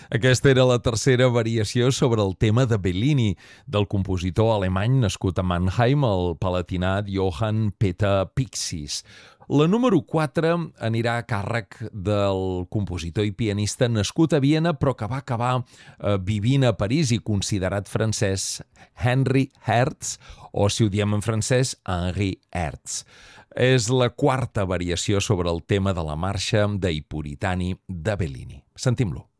Aquesta era la tercera variació sobre el tema de Bellini, del compositor alemany nascut a Mannheim, el palatinat Johann Peter Pixis. La número 4 anirà a càrrec del compositor i pianista nascut a Viena però que va acabar vivint a París i considerat francès, Henry Hertz, o si ho diem en francès, Henri Hertz. És la quarta variació sobre el tema de la marxa d'Ei Puritani de Bellini. Sentim-lo.